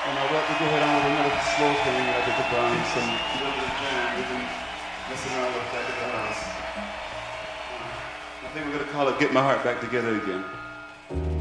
And I'd like to go ahead on with another slow thing like at the Browns, some little bit of jam. We've been messing around with that at the house. I think we're going to call it Get My Heart Back Together Again.